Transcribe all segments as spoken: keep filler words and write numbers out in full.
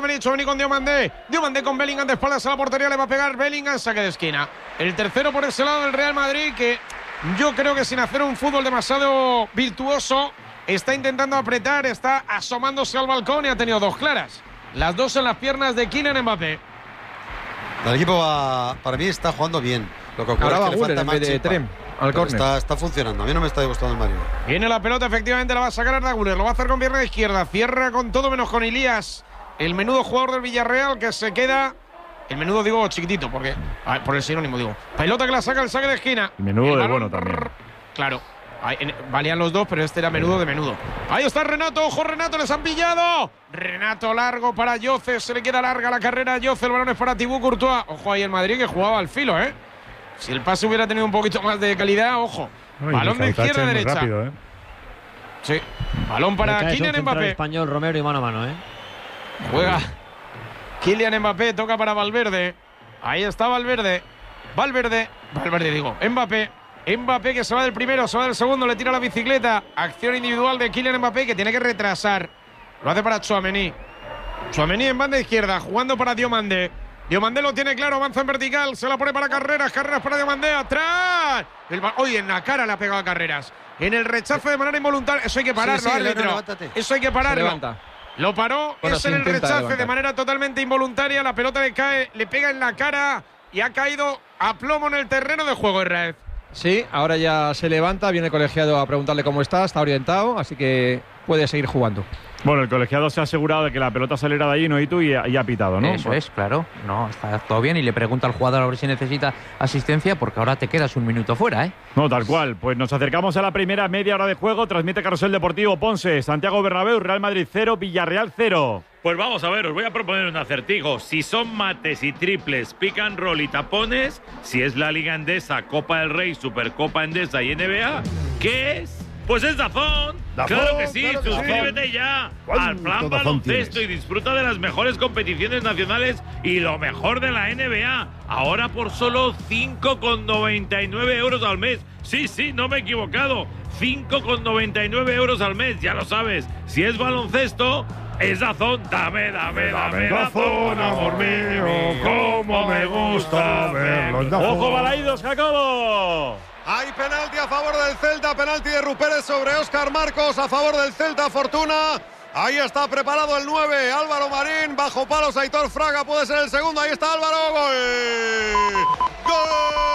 Tchouaméni, Tchouaméni con Diomandé, Diomandé con Bellingham de espaldas a la portería, le va a pegar Bellingham, saque de esquina. El tercero por ese lado del Real Madrid, que yo creo que sin hacer un fútbol demasiado virtuoso, está intentando apretar, está asomándose al balcón y ha tenido dos claras. Las dos en las piernas de Kylian Mbappé. El equipo va, para mí está jugando bien. Lo que ocurre es que le falta más de Trem, al córner. Está, está funcionando. A mí no me está gustando el Madrid. Viene la pelota, efectivamente la va a sacar Arda Güler. Lo va a hacer con pierna izquierda. Cierra con todo menos con Elías. El menudo jugador del Villarreal que se queda. El menudo digo chiquitito, porque. Ver, por el sinónimo digo. Pelota que la saca el saque de esquina. Y menudo el de bueno también. Claro. Ahí, en, valían los dos, pero este era menudo de menudo. Ahí está Renato, ojo Renato, les han pillado. Renato largo para Yoce, se le queda larga la carrera a Yoce, el balón es para Thibaut Courtois. Ojo ahí el Madrid que jugaba al filo, ¿eh? Si el pase hubiera tenido un poquito más de calidad, ojo. Ay, balón de izquierda a derecha. Rápido, ¿eh? Sí, balón para Kylian Mbappé. Español Romero y mano a mano, ¿eh? Juega Kylian Mbappé, toca para Valverde. Ahí está Valverde. Valverde, Valverde digo, Mbappé. Mbappé que se va del primero, se va del segundo, le tira la bicicleta. Acción individual de Kylian Mbappé que tiene que retrasar. Lo hace para Tchouaméni. Tchouaméni en banda izquierda, jugando para Diomandé. Diomandé lo tiene claro, avanza en vertical, se la pone para Carreras, Carreras para Diomandé, atrás. El, hoy en la cara le ha pegado a Carreras. En el rechazo de manera involuntaria, eso hay que pararlo, sí, sí, árbitro. Eso hay que pararlo. Lo paró, bueno, es en el rechace levantar. De manera totalmente involuntaria. La pelota le cae, le pega en la cara y ha caído a plomo en el terreno de juego, Herrera. Sí, ahora ya se levanta, viene el colegiado a preguntarle cómo está, está orientado, así que puede seguir jugando. Bueno, el colegiado se ha asegurado de que la pelota saliera de allí, no y tú, y, y ha pitado, ¿no? Eso es, claro. No, está todo bien y le pregunta al jugador a ver si necesita asistencia porque ahora te quedas un minuto fuera, ¿eh? No, tal cual. Pues nos acercamos a la primera media hora de juego. Transmite Carrusel Deportivo Ponce, Santiago Bernabéu, Real Madrid cero, Villarreal cero. Pues vamos a ver, os voy a proponer un acertijo. Si son mates y triples, pick and roll y tapones, si es la Liga Endesa, Copa del Rey, Supercopa Endesa y N B A, ¿qué es? Pues es DAZN. Claro que sí, claro que suscríbete sí. ya al plan baloncesto y disfruta de las mejores competiciones nacionales y lo mejor de la N B A. Ahora por solo cinco con noventa y nueve euros al mes. Sí, sí, no me he equivocado. cinco con noventa y nueve euros al mes, ya lo sabes. Si es baloncesto, es DAZN. Dame, dame, dame, DAZN, amor mío, cómo me gusta verlo. ¡Ojo, Balaídos, Jacobo! Hay penalti a favor del Celta, penalti de Rupérez sobre Óscar Marcos, a favor del Celta, Fortuna. Ahí está preparado el nueve, Álvaro Marín, bajo palos Aitor Fraga, puede ser el segundo, ahí está Álvaro, gol. ¡Gol!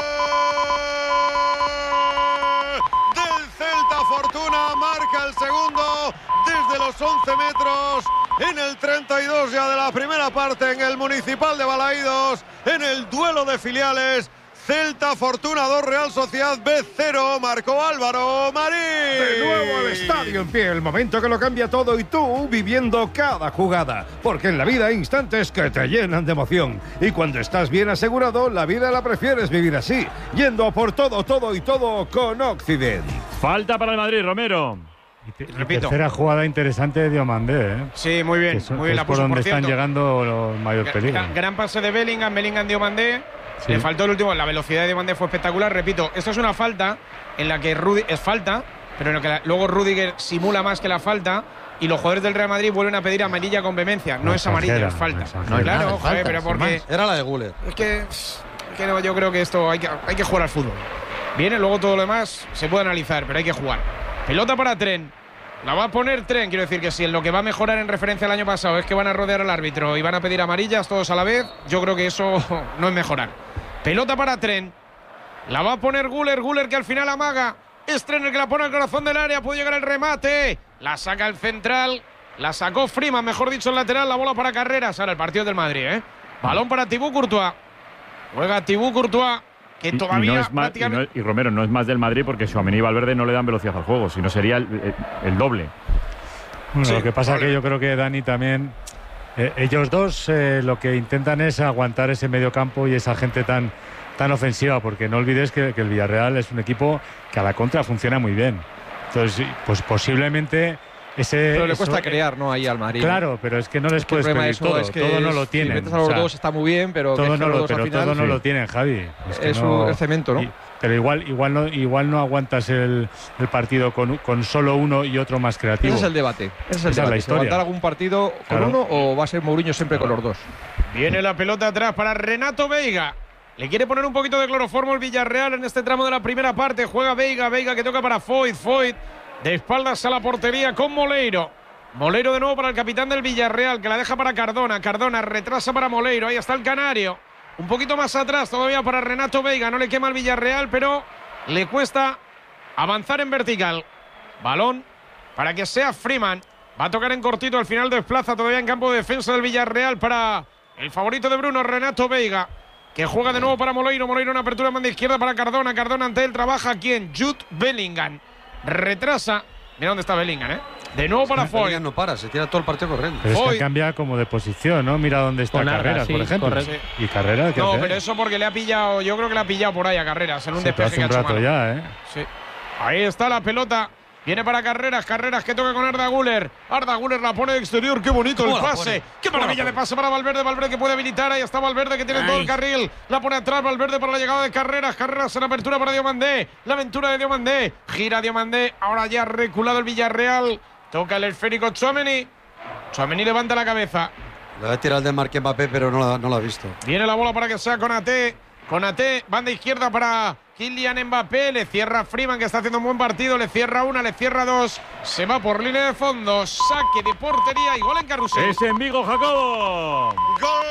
Del Celta, Fortuna, marca el segundo desde los once metros, en el treinta y dos ya de la primera parte, en el Municipal de Balaídos, en el duelo de filiales. Celta, Fortuna dos, Real Sociedad B cero, marcó Álvaro Marín. De nuevo al estadio en pie, el momento que lo cambia todo y tú viviendo cada jugada. Porque en la vida hay instantes que te llenan de emoción. Y cuando estás bien asegurado, la vida la prefieres vivir así, yendo por todo, todo y todo con Occident. Falta para el Madrid, Romero. Y te, Repito. Tercera jugada interesante de Diomandé, ¿eh? Sí, muy bien, son, muy bien la puso, por donde por están llegando los mayores peligros. Gran, gran pase de Bellingham, Bellingham Diomandé. Sí. Le faltó el último, la velocidad de Diomandé fue espectacular. Repito, esto es una falta en la que Rudy, es falta, pero en la que la, luego Rüdiger simula más que la falta y los jugadores del Real Madrid vuelven a pedir amarilla con vehemencia. No, no es amarilla, es falta. No, claro, ojo, falta, pero porque era la de Güler. Es que, es que no, yo creo que esto hay que, hay que jugar al fútbol. Viene, luego todo lo demás se puede analizar, pero hay que jugar. Pelota para Tren. La va a poner Tren, quiero decir que si en lo que va a mejorar en referencia al año pasado es que van a rodear al árbitro y van a pedir amarillas todos a la vez, yo creo que eso no es mejorar. Pelota para Tren. La va a poner Güler, Güler que al final amaga. Es Tren el que la pone al corazón del área, puede llegar el remate. La saca el central, la sacó Freeman, mejor dicho el lateral, la bola para Carreras. Ahora el partido del Madrid, ¿eh? Balón para Thibaut Courtois. Juega Thibaut Courtois. Que y, todavía y, no es más, prácticamente... y, no, y Romero no es más del Madrid porque Tchouaméni y Valverde no le dan velocidad al juego, sino sería el, el, el doble. Bueno, sí, lo que pasa es que yo creo que Dani también, eh, ellos dos eh, lo que intentan es aguantar ese medio campo y esa gente tan, tan ofensiva, porque no olvides que, que el Villarreal es un equipo que a la contra funciona muy bien. Entonces, pues posiblemente ese, Pero le eso- cuesta crear, ¿no? Ahí al Madrid. Claro, pero es que no les Es que el puedes problema de pedir eso todo. es que todo no es- lo tienen. Si metes a los o sea, dos está muy bien, pero que todo es que no los lo, dos al pero final, todo no sí. lo tienen, Javi. Es, que Es no- un- el cemento, ¿no? y- pero igual, igual no, igual no aguantas el, el partido con, con solo uno y otro más creativo. Ese es el debate. Ese es el Esa es la debate. historia. ¿Aguantar algún partido con Claro. uno o va a ser Mourinho siempre Claro. con los dos? Viene la pelota atrás para Renato Veiga. Le quiere poner un poquito de cloroformo el Villarreal en este tramo de la primera parte. Juega Veiga, Veiga que toca para Foyt. Foyt de espaldas a la portería con Moleiro. Moleiro de nuevo para el capitán del Villarreal, que la deja para Cardona. Cardona retrasa para Moleiro. Ahí está el canario. Un poquito más atrás todavía para Renato Veiga. No le quema el Villarreal, pero le cuesta avanzar en vertical. Balón para que sea Freeman. Va a tocar en cortito. Al final desplaza todavía en campo de defensa del Villarreal para el favorito de Bruno, Renato Veiga, que juega de nuevo para Moleiro. Moleiro en apertura en banda izquierda para Cardona. Cardona ante él. Trabaja quien? Jude Bellingham. Retrasa. Mira dónde está Bellingham, ¿eh? De nuevo para Foyt. Bellingham no para, se tira todo el partido corriendo. Pero es que Foyt. cambia como de posición, ¿no? Mira dónde está Con Arda, Carreras, sí, por ejemplo. correcto. Y Carreras, ¿qué No, hace pero ahí? eso porque le ha pillado. Yo creo que le ha pillado por ahí a Carreras en un Sí, pero despeje hace que ha un hecho rato mal. ya, ¿eh? Sí. Ahí está la pelota. Viene para Carreras, Carreras que toca con Arda Güler. Arda Güler la pone de exterior, qué bonito el ¿Cómo la pase. pone? Qué ¿Cómo la maravilla de pone? pase para Valverde, Valverde que puede habilitar. Ahí está Valverde que tiene todo el carril. La pone atrás Valverde para la llegada de Carreras. Carreras en apertura para Diomandé. La aventura de Diomandé. Gira Diomandé. Ahora ya ha reculado el Villarreal. Toca el esférico Tchouaméni. Tchouaméni levanta la cabeza. Le va a tirar el de Marque Mbappé, pero no la, no la ha visto. Viene la bola para que sea Konaté. Konaté, banda izquierda para Kylian Mbappé. Le cierra Freeman, que está haciendo un buen partido. Le cierra una, le cierra dos. Se va por línea de fondo. Saque de portería y gol en carrusel. Es en Vigo, Jacobo. ¡Gol!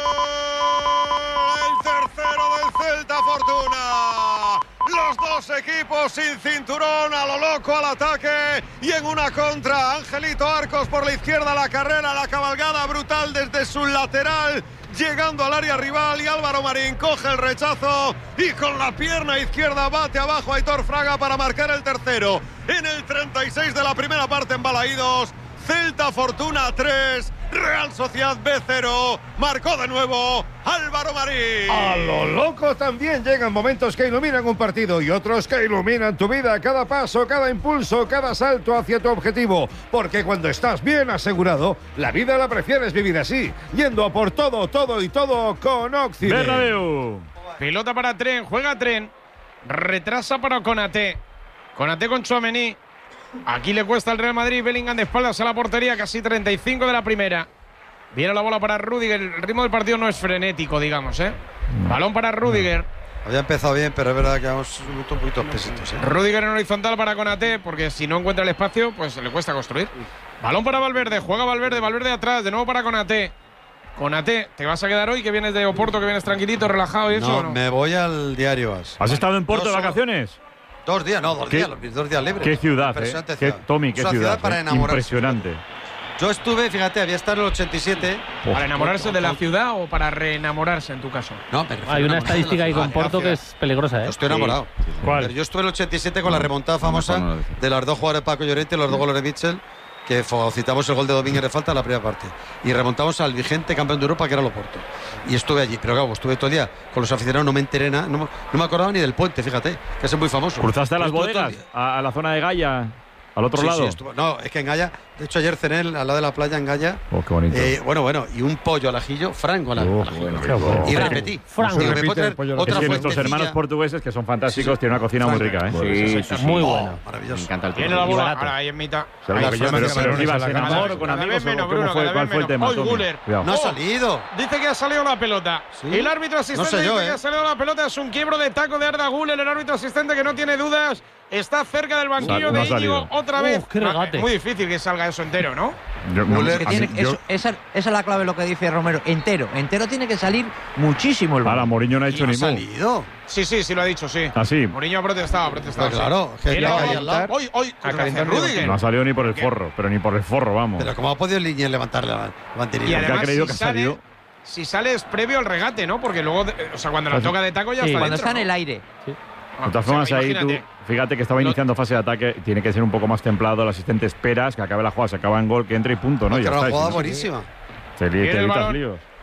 El tercero del Celta Fortuna. Los dos equipos sin cinturón, a lo loco al ataque y en una contra. Angelito Arcos por la izquierda, la carrera, la cabalgada brutal desde su lateral, llegando al área rival, y Álvaro Marín coge el rechazo y con la pierna izquierda bate abajo a Aitor Fraga para marcar el tercero. En el treinta y seis de la primera parte en Balaídos, Celta Fortuna tres, Real Sociedad B cero. Marcó de nuevo Álvaro Marín. A lo loco también llegan momentos que iluminan un partido y otros que iluminan tu vida, cada paso, cada impulso, cada salto hacia tu objetivo. Porque cuando estás bien asegurado, la vida la prefieres vivir así, yendo a por todo, todo y todo con Occident. Bernabéu. Pelota para Tren, juega Tren. Retrasa para Konaté. Konaté con Tchouaméni. Aquí le cuesta al Real Madrid. Bellingham de espaldas a la portería, casi treinta y cinco de la primera. Viene la bola para Rüdiger. El ritmo del partido no es frenético, digamos, ¿eh? Balón para Rüdiger. Había empezado bien, pero es verdad que vamos un poquito pesitos. ¿eh? Rüdiger en horizontal para Konaté, porque si no encuentra el espacio, pues le cuesta construir. Balón para Valverde, juega Valverde, Valverde atrás, de nuevo para Konaté. Konaté, ¿te vas a quedar hoy que vienes de Oporto, que vienes tranquilito, relajado y eso? No, ¿o no? me voy al diario As. ¿Has estado en Porto No de solo- vacaciones? Dos días, no, dos ¿Qué- días, los mis dos días libres. Qué ciudad, ¿eh? Impresionante Qué, ciudad. Tommy, qué Es una ciudad. para ¿eh? enamorarse. Impresionante. Yo estuve, fíjate, había estado en el ochenta y siete. ¿Para enamorarse de la ciudad o para reenamorarse en tu caso? No, me refiero Hay a una enamorarse de la estadística ahí ciudad, con Porto de la que ciudad. es peligrosa, ¿eh? Yo estoy enamorado. ¿Cuál? Pero yo estuve en el ochenta y siete con la remontada famosa mejor no lo dices. de los dos jugadores de Paco Llorente y los dos goles de Mitchell, que citamos el gol de Domínguez de falta en la primera parte. Y remontamos al vigente campeón de Europa, que era el Oporto. Y estuve allí. Pero claro, estuve todo el día con los aficionados, no me enteré nada. No, me- no me acordaba ni del puente, fíjate, que es muy famoso. ¿Cruzaste a las Estuve todo el bodegas? día. A, a la zona de Gaia? ¿Al otro Sí, lado? sí, estuve- no, es que en Gaya, de hecho ayer cené al lado de la playa en Gaya. Oh, qué bonito. Eh, bueno, bueno, y un pollo al ajillo, franco al Oh, al ajillo. bueno, Qué bueno. Y Frank, repetí. Frank. Digo, ¿me Repite puedo traer el pollo al otra es que nuestros fuentecilla? hermanos portugueses, que son fantásticos, Sí, sí. tienen una cocina muy Frank. rica, ¿eh? Sí, sí, sí. Muy Oh, bueno. maravilloso. Me encanta el Viene la Y bola, barato. ahora ahí en mitad. Pero, Ahí, pero, Francia, pero, Francia, ¿qué ibas? Francia, ¿En Francia, amor o con cada amigos? vez menos, ¿O cómo Bruno, fue- cada ¿Cuál vez fue el menos. tema, Hoy Tommy? Güler. Cuidado. No ha salido. Dice que ha salido la pelota. Sí. El árbitro asistente No sé yo, dice que ¿eh? ha salido la pelota. Es un quiebro de taco de Arda Güler. El árbitro asistente, que no tiene dudas, está cerca del banquillo No ha de Íñigo salido. otra vez. Uf, qué No, regate. es muy difícil que salga eso entero, ¿no? Yo- no, Güler, Que a mí- tiene- yo- eso- esa, esa es la clave, lo que dice Romero. Entero, entero tiene que salir muchísimo el Ahora, balón. Mourinho no ha hecho No ha ni mu. salido. Sí, sí, sí lo ha dicho, sí. ¿Ah, sí? Mourinho ha protestado, ha protestado. Pues sí. claro, que Viene ya la hay bola. al lado. Hoy, hoy, A calentar Rüdiger. No ha salido ni por el forro, pero ni por el forro, vamos. Pero ¿cómo ha podido Liñez levantar la la Y banderilla? Porque ha además, creído si que ha sale, salido. si sale es previo al regate, ¿no? Porque luego, de- o sea, cuando la Pues- toca de taco ya Sí, está Cuando dentro, está en ¿no? el aire. Ah, De todas o sea, formas, ahí tú, imagínate. fíjate que estaba No- iniciando fase de ataque, tiene que ser un poco más templado, el asistente esperas, que acabe la jugada, se acaba en gol, que entre y punto, ¿no? Que Ya era una está. jugada y- buenísima. Te, li- Viene te el evitas balón. líos.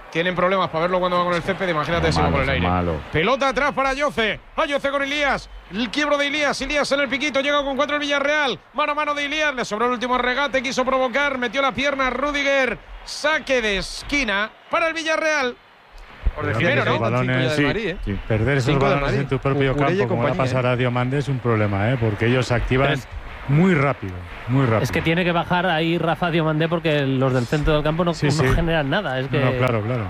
tienen problemas para verlo cuando va con el césped, imagínate si va por el aire. Malo. Pelota atrás para Ayoce. Ayoce con Elías. El quiebro de Elías. Elías en el piquito. Llega con cuatro el Villarreal. Mano a mano de Elías. Le sobró el último regate. Quiso provocar. Metió la pierna Rüdiger. Saque de esquina para el Villarreal. Por Pero primero, esos ¿no? balones, Sí, Madrid, ¿eh? sí, perder esos Cinco de balones Madrid. en tu propio Cucurella y campo, como va a compañía, pasar a Diomande, es un problema, ¿eh? Porque ellos se activan Es- muy rápido, muy rápido. Es que tiene que bajar ahí Rafa Diomandé porque los del centro del campo no, Sí, no sí. generan nada. Es que No, claro, claro.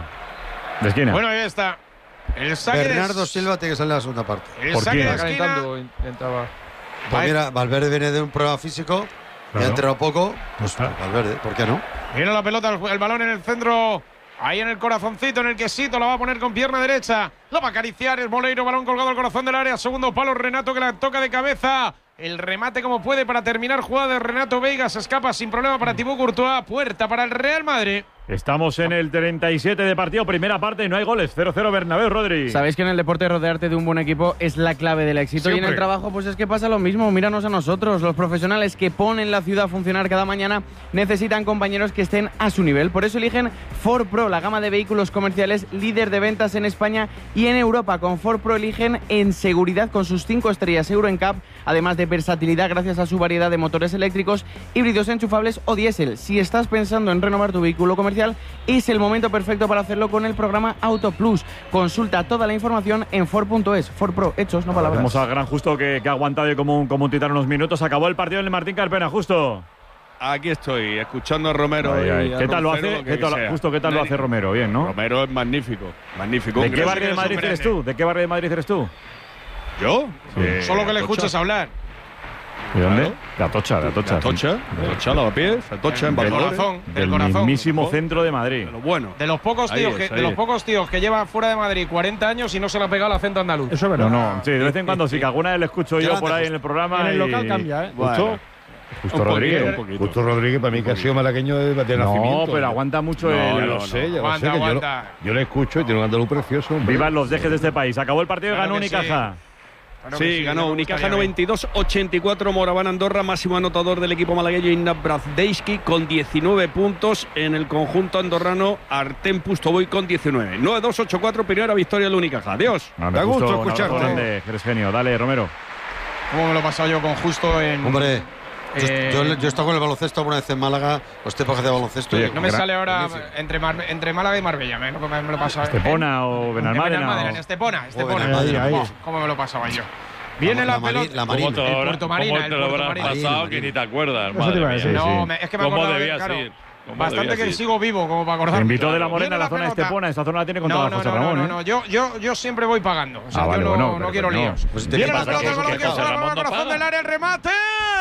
De esquina. Bueno, ahí está. El saque Bernardo de, Silva tiene que salir a la segunda parte. el ¿Por saque qué? de Está esquina. calentando, entraba. Pues mira, Valverde viene de un problema físico, Claro. ya ha entrenado poco, pues Claro. Valverde, ¿por qué no? Viene la pelota, el, el balón en el centro. Ahí en el corazoncito, en el quesito, la va a poner con pierna derecha. La va a acariciar, es Moleiro, balón colgado al corazón del área. Segundo palo, Renato que la toca de cabeza. El remate como puede para terminar jugada de Renato Veiga. Se escapa sin problema para Thibaut Courtois. Puerta para el Real Madrid. Estamos en el treinta y siete de partido, primera parte, y no hay goles. cero cero Bernabéu, Rodri. Sabéis que en el deporte rodearte de un buen equipo es la clave del éxito. Y en Siempre. el trabajo pues es que pasa lo mismo. Míranos a nosotros, los profesionales que ponen la ciudad a funcionar cada mañana necesitan compañeros que estén a su nivel. Por eso eligen Ford Pro, la gama de vehículos comerciales líder de ventas en España y en Europa. Con Ford Pro eligen en seguridad con sus cinco estrellas Euro N C A P, además de versatilidad gracias a su variedad de motores eléctricos, híbridos enchufables o diésel. Si estás pensando en renovar tu vehículo comercial, es el momento perfecto para hacerlo con el programa Auto Plus. Consulta toda la información en Ford punto es. Ford Pro, hechos, no palabras. Vemos al gran Justo que, que ha aguantado como un, como un titán unos minutos. Acabó el partido en el Martín Carpena, Justo. Aquí estoy, escuchando a Romero. Ay, ay. y a ¿Qué tal lo Roncero, hace? que ¿Qué tal- sea. Justo, ¿qué tal lo hace Romero? Bien, ¿no? Romero es magnífico, magnífico. ¿De Un qué gran- barrio de Madrid eres tú? ¿De qué barrio de Madrid eres tú? ¿Yo? Sí. Eh, Solo que le Atocha. escuches hablar. ¿De dónde? Claro. De Atocha, de Atocha. De Atocha, de Atocha, Lavapiés, Atocha, en Del Valladolid. corazón, del Del corazón. mismísimo Ojo. centro de Madrid. De lo bueno. De los pocos Ahí tíos es, que ahí de los es. pocos tíos que lleva fuera de Madrid cuarenta años y no se le ha pegado el acento andaluz. Eso es No, verdad. no, sí, de vez en cuando sí, que alguna vez le escucho yo Grande, por ahí Justo. en el programa. En el y- local cambia, ¿eh? Bueno, Justo, Justo un Rodríguez. poquito, un poquito. Justo Rodríguez, para mí que ha sido malagueño de, de No, nacimiento. pero aguanta mucho No, el. Ya no, lo sé, ya lo Aguanta, sé. que yo, lo, aguanta. yo le escucho y tiene un andaluz precioso. hombre. Vivan los dejes de este país. Acabó el partido y Claro ganó que sí. Unicaja. Claro que Sí, ganó me Unicaja gustaría ver. noventa y dos ochenta y cuatro, Moraván Andorra, máximo anotador del equipo malagueño Ignat Brazdeski con diecinueve puntos. En el conjunto andorrano, Artem Pustovoy con diecinueve. nueve dos ocho cuatro, primera victoria del Unicaja. Adiós. No, Da gusto un abrazo escucharte. grande, eres genio. Dale, Romero. ¿Cómo me lo he pasado yo con Justo en. Hombre, yo, Eh, yo, yo he estado con el baloncesto alguna vez en Málaga, los tiempos de baloncesto. Oye, y- No me Gra- sale ahora magnífico. entre, Mar- entre Málaga y Marbella. Me, me, me lo he pasado. Estepona o En Benalmádena. Benalmádena, en o- Estepona. Estepona. Benalmádena, ahí, ahí. Oh, ¿Cómo me lo pasaba yo? Viene la, la Mari- pelota. la ¿Cómo Marina. te, lo El habrá- Puerto Marina, cómo el te lo Puerto habrás Marina. pasado Marina. que ni te acuerdas? Eso te Madre iba a mía. decir. No, sí. me- es que me ¿Cómo acordaba de- debías claro, ir? ¿Cómo Bastante debías que ir? sigo vivo como para Te acordarme. invitó de la Viene Morena a la zona de pelota. Estepona. Esta zona la tiene No, controlada no, José no, Ramón. no, ¿eh? no, yo, yo, yo siempre voy pagando. O sea, Ah, yo vale, no, bueno, no pero quiero que no. líos. Pues si te Viene la pasa, pelota, que- el balón que que José fuera, Ramón no corazón paga. del área, el remate.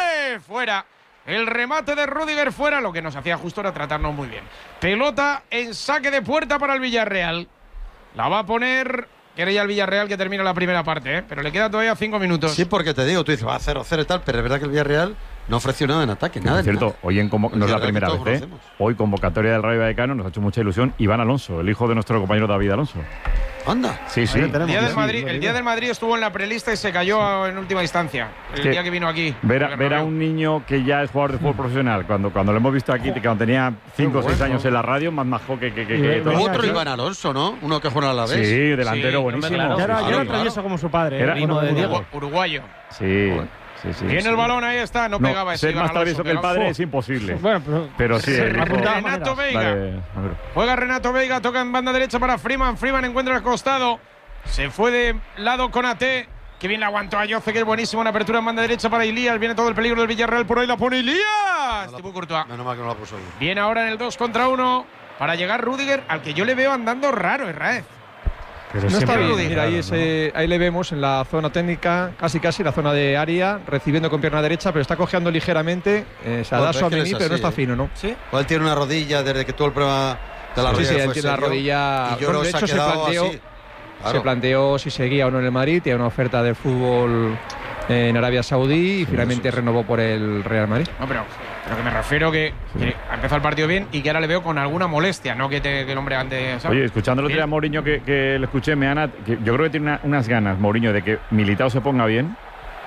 Fuera. El remate de Rüdiger fuera. Lo que nos hacía justo era tratarnos muy bien. Pelota en saque de puerta para el Villarreal. La va a poner. Quiere ya el Villarreal que termina la primera parte, ¿eh? Pero le quedan todavía cinco minutos. Sí, porque te digo, tú dices, va cero cero y tal, pero es verdad que el Villarreal no ofreció nada en ataque, nada. Es cierto, nada. hoy en convo- El no es la Villarreal que primera todos vez, ¿eh? conocemos. Hoy convocatoria del Rayo Vallecano nos ha hecho mucha ilusión Iván Alonso, el hijo de nuestro compañero David Alonso. Anda. Sí, sí. El día, del Madrid, el día del Madrid estuvo en la prelista y se cayó en última instancia. El que día que vino aquí. Ver a, Al ver a Bernabéu. un niño que ya es jugador de fútbol profesional, cuando, cuando lo hemos visto aquí, que cuando tenía cinco o seis años en la radio, más majo que, que, que, Y que ve- todo. venía Otro aquí. Iván Alonso, ¿no? Uno que juega a la vez. Sí, delantero Sí, buenísimo. hombre, claro. Ya era, Claro, ya era claro. travieso como su padre. Era ¿eh? uno de Uruguayo. Diego. Uruguayo. Sí, sí, sí. Viene sí. el balón, ahí está. No, No, pegaba ese ser Iván más travieso Alonso, que el pegaba. padre es imposible. Bueno, pero, Pero sí, el hijo- apuntaba Renato maneras. Veiga. Dale, a ver. Juega Renato Veiga, toca en banda derecha para Freeman. Freeman encuentra el costado. Se fue de lado con A T. Que bien la aguantó a Yoce, que es buenísimo. Una apertura en banda derecha para Ilías. Viene todo el peligro del Villarreal. Por ahí la pone Ilías. Thibaut Courtois. Menos mal que no la puso bien. Viene ahora en el dos contra uno para llegar Rüdiger, al que yo le veo andando raro, Israez. Pero No está siempre- bien. Rudy. Mira, ahí, ese- ahí le vemos en la zona técnica, casi casi la zona de área, recibiendo con pierna derecha, pero está cojeando ligeramente. Eh, se Bueno, da pero su es que él Amení, es pero no así, está ¿eh? fino, ¿no? Sí. O él tiene una rodilla desde que tuvo el problema de la Sí, rodilla. sí, que él fue tiene la serio, rodilla- Y yo bueno, creo de que se ha hecho, se quedado planteó- así. Claro. Se planteó si seguía o no en el Madrid, tiene una oferta del fútbol en Arabia Saudí y finalmente renovó por el Real Madrid. No, pero, pero que me refiero que, que ha empezado el partido bien y que ahora le veo con alguna molestia, no que, te- que el hombre ande. ¿sabes? Oye, escuchando el otro día a Mourinho que, que le escuché, me han, que yo creo que tiene una- unas ganas, Mourinho, de que Militao se ponga bien.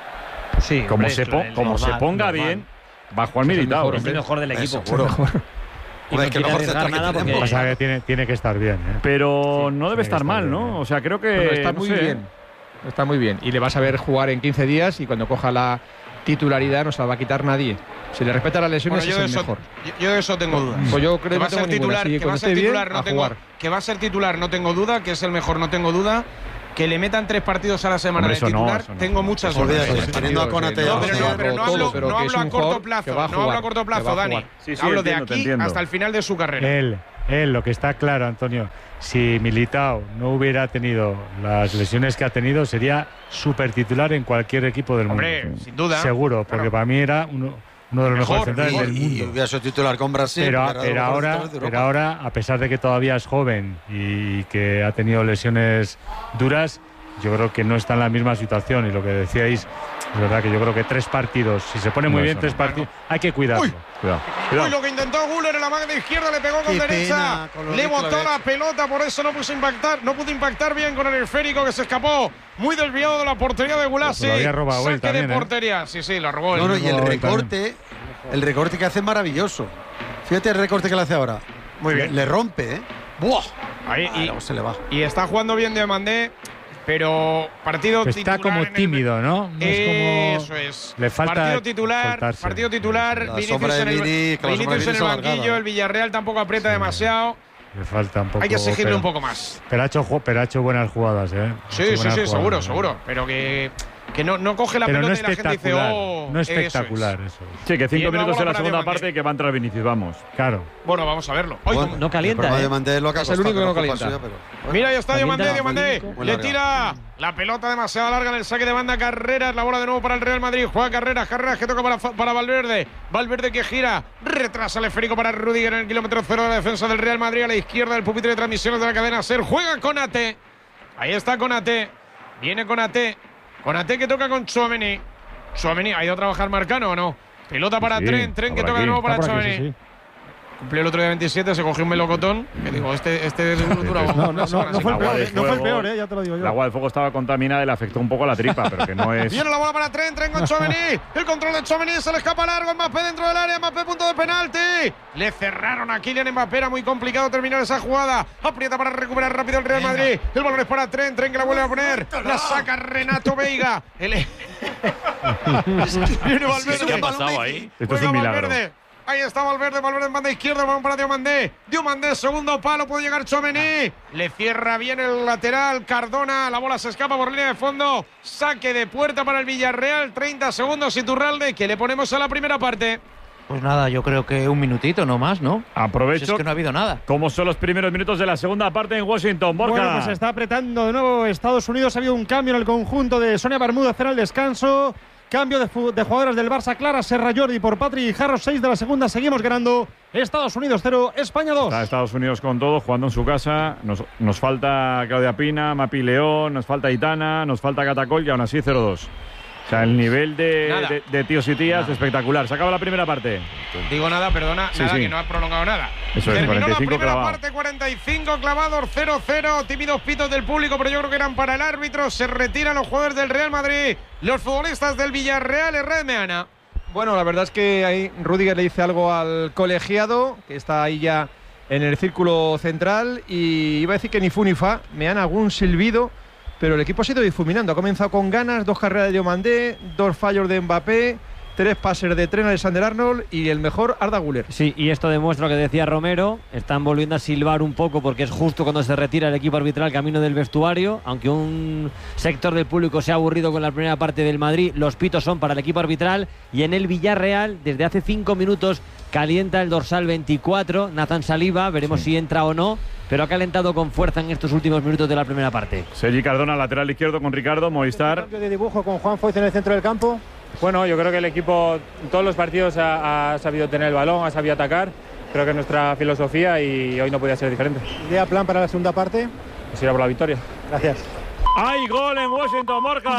Sí, Como, hombre, se, es po- el como se normal, ponga normal. bien, va a jugar Militao. Es el mejor del Eso, equipo. seguro. y no quiere arriesgar nada porque... O sea, que tiene, tiene que estar bien. ¿eh? Pero sí, no debe estar mal, bien, ¿no? O sea, creo que... Bueno, está no muy sé. bien. Está muy bien. Y le vas a ver jugar en quince días y cuando coja la titularidad no se la va a quitar nadie. Si le respeta las lesiones bueno, yo es el de eso, mejor. Yo, yo de eso tengo dudas. Pues yo creo que va que a ser titular, sí, que va a ser titular, bien, no tengo, que va a ser titular, no tengo duda, que es el mejor, no tengo duda. Que le metan tres partidos a la semana Hombre, de titular, no, no. tengo muchas dudas. Teniendo a Konate no, pero no, pero no hablo, no hablo a corto plazo, no hablo a corto plazo, Dani. Sí, sí, hablo entiendo, de aquí hasta el final de su carrera. Él, él, lo que está claro, Antonio, si Militao no hubiera tenido las lesiones que ha tenido, sería súper titular en cualquier equipo del Hombre, mundo. sin duda. Seguro, porque claro. para mí era uno, uno de los Mejor, mejores centrales y, del mundo. Y hubiera sido titular con Brasil. Pero, pero, pero, ahora, pero ahora, a pesar de que todavía es joven y que ha tenido lesiones duras, yo creo que no está en la misma situación. Y lo que decíais, es verdad que yo creo que tres partidos, si se pone muy no, bien, tres partidos, hay que cuidarlo. Uy. Cuidado, cuidado. Uy, lo que intentó Güler en la mano de izquierda, le pegó con Qué derecha, pena, le botó la pelota, por eso no pudo impactar, no pudo impactar bien con el esférico que se escapó, muy desviado de la portería de Gulasi. Lo había robado él Saque también, de ¿eh? portería, sí, sí, lo robó él. No, no, y el Lo robó él recorte, el recorte que hace es maravilloso. Fíjate el recorte que le hace ahora. Muy bien. Le, le rompe, ¿eh? ¡Buah! Ahí, Ah, y, luego se le va. y está jugando bien Diomandé, pero partido Está titular como en el- tímido, ¿no? No es como... Eso es. Le falta partido titular, soltarse. partido titular, La Vinicius sombra de en el, Vini, que la sombra de Vinicius Vini en el es alargada, banquillo, ¿eh? el Villarreal tampoco aprieta Sí. demasiado. Le falta un poco. Hay que exigirle pero, un poco más. Pero ha hecho, ju- pero ha hecho buenas jugadas, ¿eh? Ha Sí, hecho sí, buenas sí, jugadas, seguro, ¿eh? seguro. Pero que, que no, no coge la Pero pelota no y la gente dice, espectacular. oh, No eso es. espectacular, eso. Sí, que Y cinco una minutos bola en la para segunda Diamante. parte que va a entrar Vinicius, vamos. Claro. Bueno, vamos a verlo. Hoy, Bueno, no calienta, el problema ¿eh? de Mandé es lo que ha Es el costado, único que no fue culpa calienta. suya, pero- mira, ahí está Diomandé, Calienta. Diomandé. Muy Le larga. tira la pelota demasiado larga en el saque de banda. Carreras, la bola de nuevo para el Real Madrid. Juega Carreras, Carreras que toca para, para Valverde. Valverde que gira, retrasa el esférico para Rüdiger en el kilómetro cero de la defensa del Real Madrid. A la izquierda del pupitre de transmisiones de la cadena SER. Juega Konate. Ahí está Konate. Viene Konate. Konate que toca con Tchouaméni. Tchouaméni, ¿ha ido a trabajar Marcano o no? Pelota para Sí, Tren, Tren que está por toca de aquí. nuevo para Está por aquí, Tchouaméni. sí, sí. Cumplió el otro día veintisiete, se cogió un melocotón. Que digo, este, este dura No, no, una no, semana no sin fue el agua. peor, de ¿eh? No fue el fuego. peor, ¿eh? Ya te lo digo yo. El agua del fuego estaba contaminada y le afectó un poco a la tripa, pero que no es. Viene la bola para Tren, Tren con Tchouaméni. El control de Tchouaméni, se le escapa largo. Mbappé dentro del área, Mbappé punto de penalti. Le cerraron a Kylian Mbappé, era muy complicado terminar esa jugada. Aprieta para recuperar rápido el Real Madrid. El balón es para Tren, Tren que la vuelve a poner. La saca Renato Veiga. El... Viene Valverde. ¿Qué ha pasado ahí? Esto es Juega un milagro. Valverde. Ahí está Valverde, Valverde en banda izquierda, balón para Diomandé. Diomandé, segundo palo, puede llegar Tchouaméni. Le cierra bien el lateral, Cardona, la bola se escapa por línea de fondo. Saque de puerta para el Villarreal, treinta segundos Iturralde, que le ponemos a la primera parte. Pues nada, yo creo que un minutito, no más, ¿no? Aprovecho. Si es que no ha habido nada. ¿Cómo son los primeros minutos de la segunda parte en Washington? Borja. Bueno, pues se está apretando de nuevo Estados Unidos. Ha habido un cambio en el conjunto de Sonia Bermúdez en el descanso. Cambio de, de jugadoras del Barça, Clara Serra Jordi por Patri Jarro, seis de la segunda. Seguimos ganando. Estados Unidos cero, España dos. Está Estados Unidos con todo, jugando en su casa. Nos, nos falta Claudia Pina, Mapi León, nos falta Itana, nos falta Catacol y aún así cero dos. O sea, el nivel de, Nada. de, de tíos y tías es espectacular. Se acaba la primera parte. Digo nada, perdona, Sí, nada sí. que no ha prolongado nada. Eso es, Terminó cuarenta y cinco la primera clavado. parte, cuarenta y cinco clavados, cero cero. Tímidos pitos del público, pero yo creo que eran para el árbitro. Se retiran los jugadores del Real Madrid, los futbolistas del Villarreal. Red Meana. Bueno, la verdad es que ahí Rüdiger le dice algo al colegiado, que está ahí ya en el círculo central, y iba a decir que ni fu ni fa, me dan algún silbido, pero el equipo ha ido difuminando. Ha comenzado con ganas, dos carreras de Diomandé, dos fallos de Mbappé, tres pases de Tren Alexander Arnold y el mejor Arda Güler. Sí, y esto demuestra lo que decía Romero. Están volviendo a silbar un poco porque es justo cuando se retira el equipo arbitral camino del vestuario. Aunque un sector del público se ha aburrido con la primera parte del Madrid, los pitos son para el equipo arbitral. Y en el Villarreal, desde hace cinco minutos, calienta el dorsal veinticuatro, Nathan Saliba. Veremos si entra o no, pero ha calentado con fuerza en estos últimos minutos de la primera parte. Sergi Cardona, lateral izquierdo con Ricardo, Movistar. Cambio de dibujo con Juan Foyt en el centro del campo. Bueno, yo creo que el equipo en todos los partidos ha, ha sabido tener el balón, ha sabido atacar. Creo que es nuestra filosofía y hoy no podía ser diferente. ¿Idea plan para la segunda parte? Pues ir a por la victoria. Gracias. ¡Hay gol en Washington, Borja!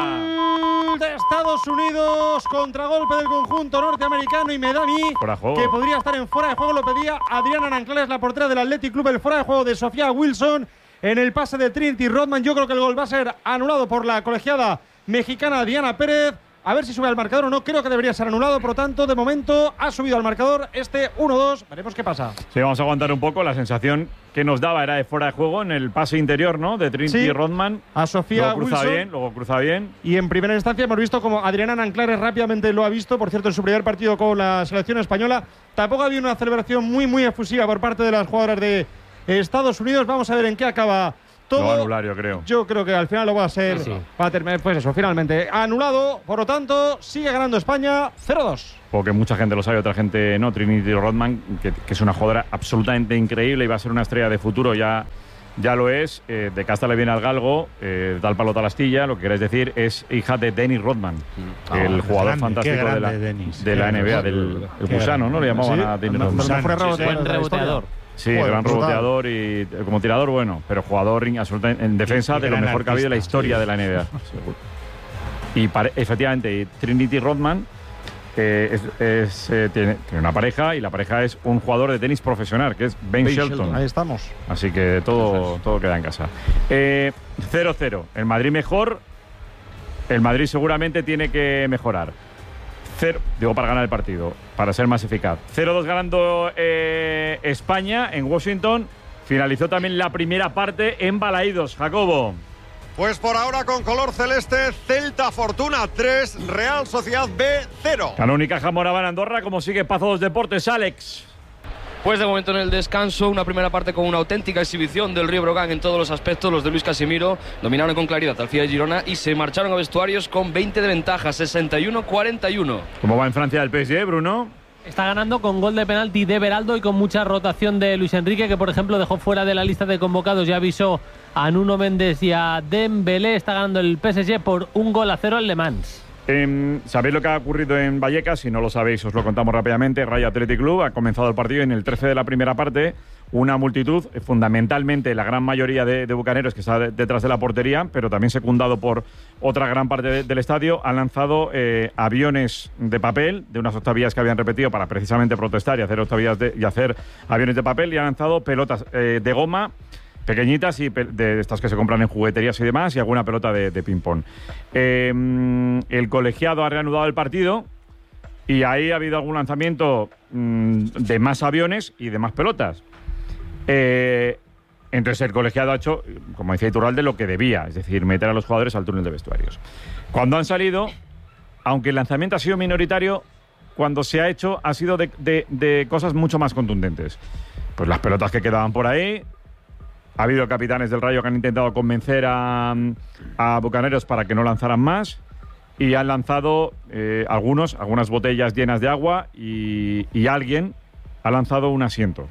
Gol de Estados Unidos, contragolpe del conjunto norteamericano, y me da a mí Fuera de juego. que podría estar en fuera de juego. Lo pedía Adriana Nanclares, la portera del Athletic Club. El fuera de juego de Sofía Wilson en el pase de Trinity Rodman. Yo creo que el gol va a ser anulado por la colegiada mexicana Diana Pérez. A ver si sube al marcador o no. Creo que debería ser anulado. Por lo tanto, de momento ha subido al marcador este uno dos. Veremos qué pasa. Sí, vamos a aguantar un poco. La sensación que nos daba era de fuera de juego en el pase interior, ¿no? De Trinity Sí. Rodman. A Sofía Luego cruza Wilson. bien, luego cruza bien. Y en primera instancia hemos visto como Adriana Nanclares rápidamente lo ha visto. Por cierto, en su primer partido con la selección española tampoco había una celebración muy, muy efusiva por parte de las jugadoras de Estados Unidos. Vamos a ver en qué acaba todo. Lo va a anular, yo creo. Yo creo que al final lo va a ser. Sí, sí. Va a terminar, pues eso, finalmente anulado. Por lo tanto, sigue ganando España cero dos. Porque mucha gente lo sabe, otra gente no. Trinity Rodman, que, que es una jugadora absolutamente increíble y va a ser una estrella de futuro, ya, ya lo es. Eh, de casta le viene al galgo, eh, tal palo tal astilla. Lo que queréis decir es hija de Dennis Rodman, Ah, el qué jugador grande, fantástico qué de la, grande, Dennis. de la Qué N B A, grande, del el qué gusano, ¿no? Le llamaban Sí, a Dennis no, no, Rodman. no fue reboteador Buen reboteador. Sí, Joder, gran brutal. reboteador y eh, como tirador bueno, pero jugador in- absolutamente en defensa Y- y de lo gran mejor que ha habido en la artista, historia sí. de la N B A. Seguro. Y pare- efectivamente, y Trinity Rodman eh, es, es, eh, tiene, tiene una pareja y la pareja es un jugador de tenis profesional, que es Ben, Ben Shelton. Shelton. Ahí estamos. Así que todo, todo queda en casa. Eh, cero cero. El Madrid mejor. El Madrid seguramente tiene que mejorar. Cero, digo, para ganar el partido, para ser más eficaz. cero dos ganando eh, España en Washington. Finalizó también la primera parte en Balaídos. Jacobo. Pues por ahora con color celeste, Celta Fortuna tres, Real Sociedad B cero. Canónica Jamora en Andorra. ¿Cómo sigue Pazo dos Deportes, Alex? Pues de momento en el descanso, una primera parte con una auténtica exhibición del Río Brogan en todos los aspectos. Los de Luis Casimiro dominaron con claridad al F I A de Girona y se marcharon a vestuarios con veinte de ventaja, sesenta y uno cuarenta y uno. ¿Cómo va en Francia el P S G, Bruno? Está ganando con gol de penalti de Beraldo y con mucha rotación de Luis Enrique, que por ejemplo dejó fuera de la lista de convocados. Ya avisó a Nuno Méndez y a Dembélé. Está ganando el P S G por un gol a cero al Le Mans. Eh, ¿Sabéis lo que ha ocurrido en Vallecas? Si no lo sabéis, os lo contamos rápidamente. Rayo Athletic Club ha comenzado el partido y en el trece de la primera parte una multitud, eh, fundamentalmente la gran mayoría de, de bucaneros que está de, detrás de la portería, pero también secundado por otra gran parte de, del estadio, han lanzado eh, aviones de papel de unas octavillas que habían repetido para precisamente protestar y hacer octavillas de, y hacer aviones de papel, y han lanzado pelotas eh, de goma pequeñitas y pe- de estas que se compran en jugueterías y demás, y alguna pelota de, de ping-pong. Eh, el colegiado ha reanudado el partido y ahí ha habido algún lanzamiento mm, de más aviones y de más pelotas. Eh, entonces el colegiado ha hecho, como decía Iturralde, lo que debía, es decir, meter a los jugadores al túnel de vestuarios. Cuando han salido, aunque el lanzamiento ha sido minoritario, cuando se ha hecho ha sido de, de, de cosas mucho más contundentes. Pues las pelotas que quedaban por ahí. Ha habido capitanes del Rayo que han intentado convencer a, a bucaneros para que no lanzaran más, y han lanzado eh, algunos, algunas botellas llenas de agua, y, y alguien ha lanzado un asiento,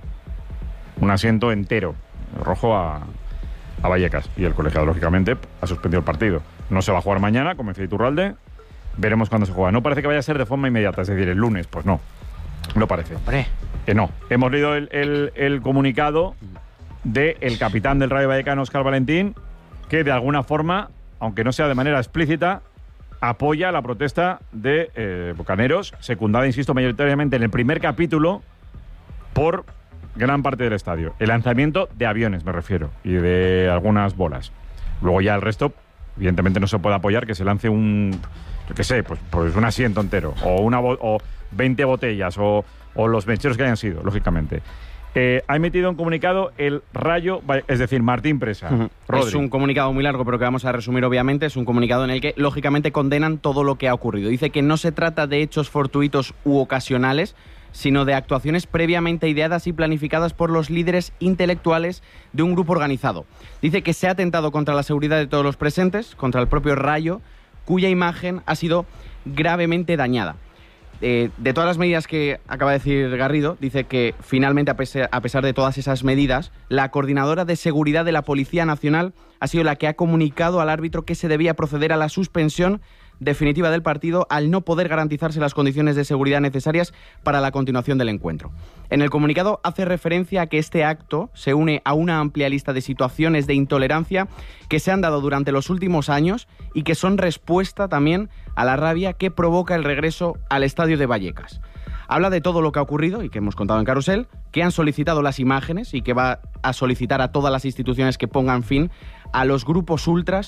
un asiento entero, rojo a, a Vallecas, y el colegiado, lógicamente, ha suspendido el partido. No se va a jugar mañana, como decía Iturralde, veremos cuándo se juega. No parece que vaya a ser de forma inmediata, es decir, el lunes, pues no, no parece. Hombre. Que no. Hemos leído el, el, el comunicado del capitán del Rayo Vallecano, Óscar Valentín, que de alguna forma, aunque no sea de manera explícita, apoya la protesta de eh, bucaneros, secundada, insisto, mayoritariamente en el primer capítulo por gran parte del estadio. El lanzamiento de aviones, me refiero, y de algunas bolas. Luego ya el resto, evidentemente no se puede apoyar que se lance un, yo qué sé, pues, pues un asiento entero, o, una bo- o veinte botellas, o, o los mecheros que hayan sido, lógicamente. Eh, ha emitido un comunicado el Rayo, es decir, Martín Presa. Ujú. Rodri. Es un comunicado muy largo, pero que vamos a resumir obviamente. Es un comunicado en el que, lógicamente, condenan todo lo que ha ocurrido. Dice que no se trata de hechos fortuitos u ocasionales, sino de actuaciones previamente ideadas y planificadas por los líderes intelectuales de un grupo organizado. Dice que se ha atentado contra la seguridad de todos los presentes, contra el propio Rayo, cuya imagen ha sido gravemente dañada. Eh, de todas las medidas que acaba de decir Garrido, dice que finalmente, a pesar, a pesar de todas esas medidas, la coordinadora de seguridad de la Policía Nacional ha sido la que ha comunicado al árbitro que se debía proceder a la suspensión definitiva del partido al no poder garantizarse las condiciones de seguridad necesarias para la continuación del encuentro. En el comunicado hace referencia a que este acto se une a una amplia lista de situaciones de intolerancia que se han dado durante los últimos años y que son respuesta también a la rabia que provoca el regreso al estadio de Vallecas. Habla de todo lo que ha ocurrido y que hemos contado en Carrusel, que han solicitado las imágenes y que va a solicitar a todas las instituciones que pongan fin a los grupos ultras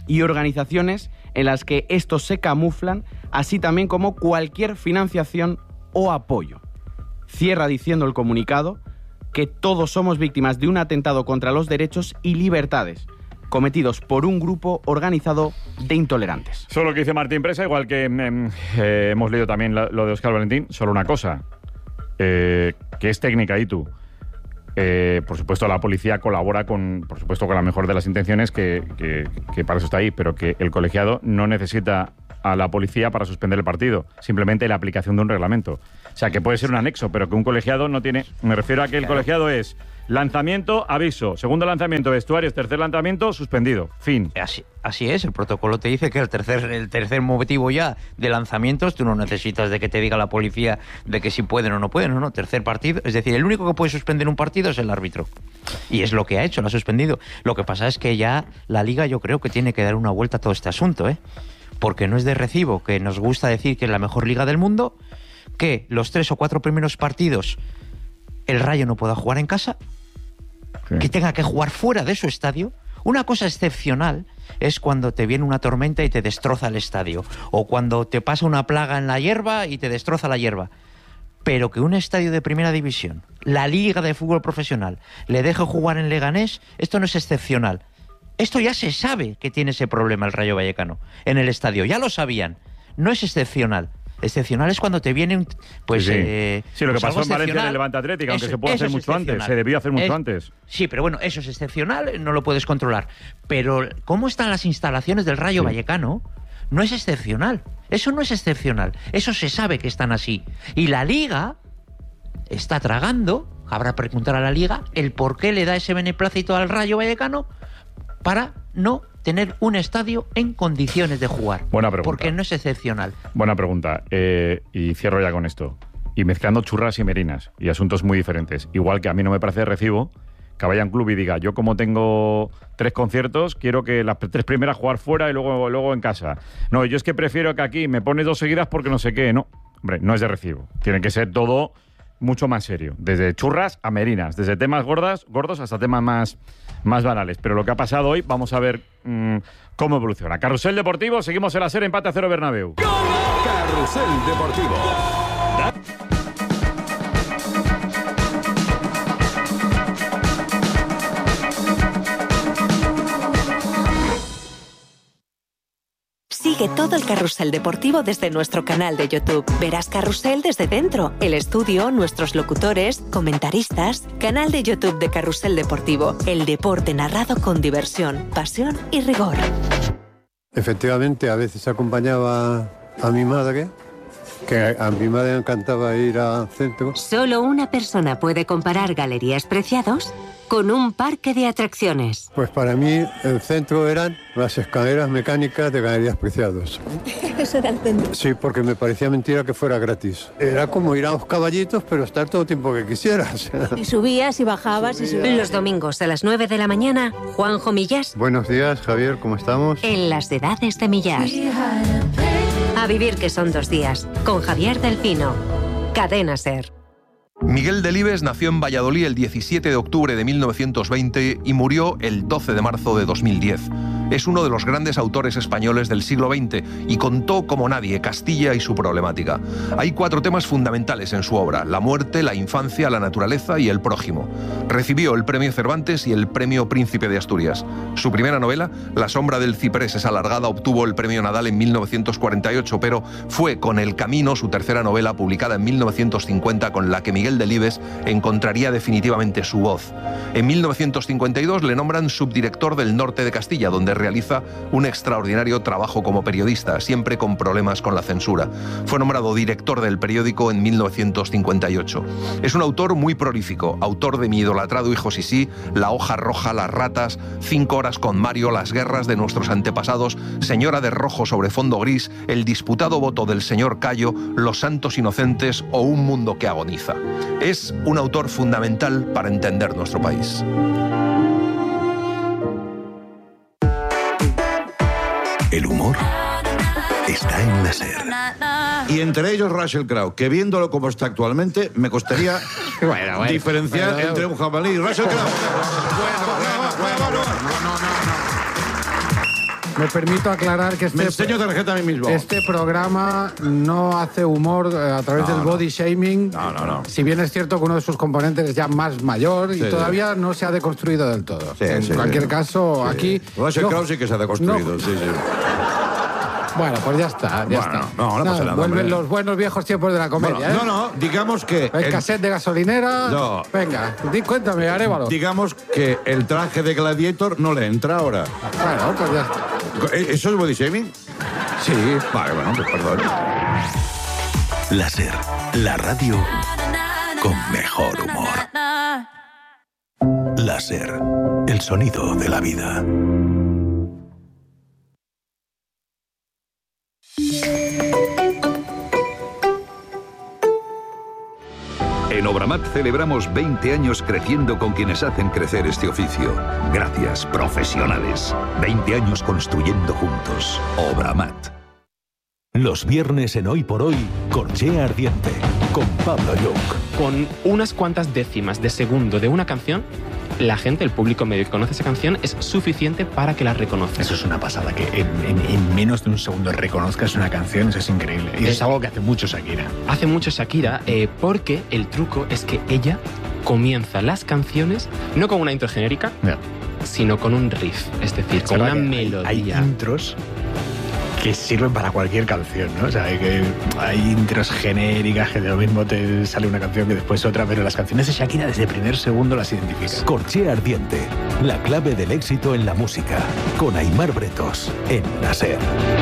y organizaciones en las que estos se camuflan, así también como cualquier financiación o apoyo. Cierra diciendo el comunicado que todos somos víctimas de un atentado contra los derechos y libertades cometidos por un grupo organizado de intolerantes. Solo lo que dice Martín Presa, igual que eh, eh, hemos leído también la, lo de Óscar Valentín, solo una cosa, eh, que es técnica y tú. Eh, por supuesto, la policía colabora con, por supuesto, con la mejor de las intenciones, que, que, que para eso está ahí, pero que el colegiado no necesita a la policía para suspender el partido, simplemente la aplicación de un reglamento. O sea, que puede ser un anexo, pero que un colegiado no tiene... Me refiero a que el claro. colegiado es lanzamiento, aviso, segundo lanzamiento, vestuarios, tercer lanzamiento, suspendido, fin. Así, así es, el protocolo te dice que el tercer, el tercer motivo ya de lanzamientos, tú no necesitas de que te diga la policía de que si pueden o no pueden, no, no, tercer partido, es decir, el único que puede suspender un partido es el árbitro. Y es lo que ha hecho, lo ha suspendido. Lo que pasa es que ya la Liga yo creo que tiene que dar una vuelta a todo este asunto, ¿eh? Porque no es de recibo que nos gusta decir que es la mejor liga del mundo, que los tres o cuatro primeros partidos el Rayo no pueda jugar en casa, sí. que tenga que jugar fuera de su estadio. Una cosa excepcional es cuando te viene una tormenta y te destroza el estadio, o cuando te pasa una plaga en la hierba y te destroza la hierba. Pero que un estadio de primera división, la Liga de Fútbol Profesional, le deje jugar en Leganés, esto no es excepcional. Esto ya se sabe que tiene ese problema el Rayo Vallecano en el estadio, ya lo sabían. No es excepcional. Excepcional es cuando te viene un... Pues, sí, sí. Eh, sí lo que pues pasó en Valencia en el Levante Atlético, aunque eso, se puede hacer mucho antes, se debió hacer mucho es, antes. Sí, pero bueno, eso es excepcional, no lo puedes controlar. Pero ¿cómo están las instalaciones del Rayo sí. Vallecano? No es excepcional. Eso no es excepcional. Eso se sabe que están así. Y la Liga está tragando, habrá que preguntar a la Liga, el por qué le da ese beneplácito al Rayo Vallecano para no tener un estadio en condiciones de jugar. Buena pregunta. Porque no es excepcional. Buena pregunta. Eh, y cierro ya con esto. Y mezclando churras y merinas y asuntos muy diferentes. Igual que a mí no me parece de recibo que vaya a un club y diga, yo como tengo tres conciertos, quiero que las tres primeras jugar fuera y luego, luego en casa. No, yo es que prefiero que aquí me pones dos seguidas porque no sé qué. No, hombre, no es de recibo. Tiene que ser todo mucho más serio. Desde churras a merinas. Desde temas gordas, gordos hasta temas más... más banales, pero lo que ha pasado hoy, vamos a ver mmm, cómo evoluciona. Carrusel Deportivo, seguimos en la serie empate a cero Bernabéu. Carrusel Deportivo. Sigue todo el Carrusel Deportivo desde nuestro canal de YouTube. Verás Carrusel desde dentro, el estudio, nuestros locutores, comentaristas. Canal de YouTube de Carrusel Deportivo. El deporte narrado con diversión, pasión y rigor. Efectivamente, a veces acompañaba a mi madre, que a mi madre le encantaba ir al centro. Solo una persona puede comparar Galerías Preciados con un parque de atracciones. Pues para mí el centro eran las escaleras mecánicas de Galerías Preciados. Eso era el centro. Sí, porque me parecía mentira que fuera gratis. Era como ir a los caballitos, pero estar todo el tiempo que quisieras. Y subías y bajabas y subías. Los domingos a las nueve de la mañana, Juanjo Millás. Buenos días, Javier, ¿cómo estamos? En las edades de Millás. A vivir que son dos días, con Javier del Pino. Cadena SER. Miguel Delibes nació en Valladolid el diecisiete de octubre de mil novecientos veinte y murió el doce de marzo de dos mil diez. Es uno de los grandes autores españoles del siglo veinte y contó como nadie Castilla y su problemática. Hay cuatro temas fundamentales en su obra: la muerte, la infancia, la naturaleza y el prójimo. Recibió el premio Cervantes y el premio Príncipe de Asturias. Su primera novela, La sombra del ciprés es alargada, obtuvo el premio Nadal en mil novecientos cuarenta y ocho, pero fue con El camino, su tercera novela, publicada en mil novecientos cincuenta, con la que Miguel Delibes encontraría definitivamente su voz. En mil novecientos cincuenta y dos le nombran subdirector del Norte de Castilla, donde realiza un extraordinario trabajo como periodista, siempre con problemas con la censura. Fue nombrado director del periódico en mil novecientos cincuenta y ocho. Es un autor muy prolífico, autor de Mi idolatrado hijo Sisí, La hoja roja, Las ratas, Cinco horas con Mario, Las guerras de nuestros antepasados, Señora de rojo sobre fondo gris, El disputado voto del señor Cayo, Los santos inocentes o Un mundo que agoniza. Es un autor fundamental para entender nuestro país. El humor está en la SER. Y entre ellos Russell Crowe, que viéndolo como está actualmente, me costaría bueno, bueno, diferenciar bueno, entre un jabalí y Russell Crowe. Bueno, bueno, bueno, bueno, no, no, no, Me permito aclarar que este, Me enseño tarjeta a mí mismo. este programa no hace humor eh, a través No, del no. body shaming. No, no, no. Si bien es cierto que uno de sus componentes es ya más mayor y Sí, todavía no se ha deconstruido del todo. Sí, en sí, cualquier sí. caso, Sí. aquí... Russell no- Crowe sí que se ha deconstruido, no- sí, sí. Bueno, pues ya está, ya Bueno, está. no, no pasa nada, Vuelven hombre. los buenos viejos tiempos de la comedia, Bueno, ¿eh? no, no, digamos que... El el- cassette de gasolinera... No. Venga, di, cuéntame, Arévalo. Digamos que el traje de Gladiator no le entra ahora. Bueno, pues ya está. ¿Eso es body shaming? Sí. Vale, bueno, pues perdón. Láser, la radio con mejor humor. Láser, el sonido de la vida. En Obramat celebramos veinte años creciendo con quienes hacen crecer este oficio. Gracias, profesionales. veinte años construyendo juntos. Obramat. Los viernes en Hoy por Hoy, Corchea Ardiente, con Pablo Young. Con unas cuantas décimas de segundo de una canción, la gente, el público medio que conoce esa canción, es suficiente para que la reconozca. Eso es una pasada, que en, en- en menos de un segundo reconozcas una canción, eso es increíble. Y eso es algo que hace mucho Shakira. Hace mucho Shakira, eh, porque el truco es que ella comienza las canciones no con una intro genérica, sino con un riff, es decir, con una Hay- melodía. Hay intros que sirven para cualquier canción, ¿no? O sea, hay, que, hay intros genéricas que de lo mismo te sale una canción que después otra, pero las canciones de Shakira desde el primer segundo las identificas. Corchea Ardiente, la clave del éxito en la música, con Aimar Bretos, en Láser.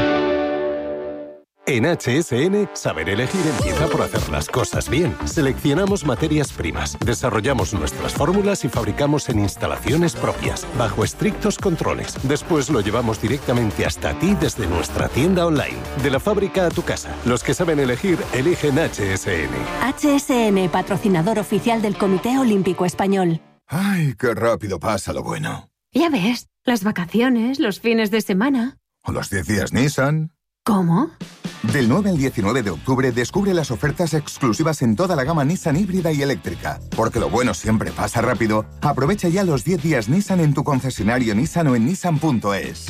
En H S N, saber elegir empieza por hacer las cosas bien. Seleccionamos materias primas, desarrollamos nuestras fórmulas y fabricamos en instalaciones propias, bajo estrictos controles. Después lo llevamos directamente hasta ti desde nuestra tienda online. De la fábrica a tu casa. Los que saben elegir, eligen H S N. H S N, patrocinador oficial del Comité Olímpico Español. Ay, qué rápido pasa lo bueno. Ya ves, las vacaciones, los fines de semana. O los diez días Nissan. ¿Cómo? Del nueve al diecinueve de octubre descubre las ofertas exclusivas en toda la gama Nissan híbrida y eléctrica. Porque lo bueno siempre pasa rápido. Aprovecha ya los diez días Nissan en tu concesionario Nissan o en nissan punto es.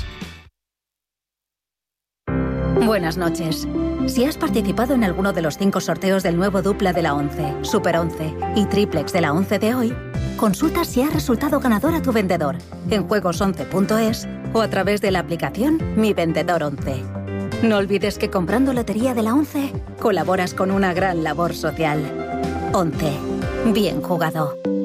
Buenas noches. Si has participado en alguno de los cinco sorteos del nuevo dupla de la once, Super once y triplex de la once de hoy, consulta si ha resultado ganador a tu vendedor en juegos once punto es o a través de la aplicación Mi Vendedor once. No olvides que comprando Lotería de la once, colaboras con una gran labor social. once. Bien jugado.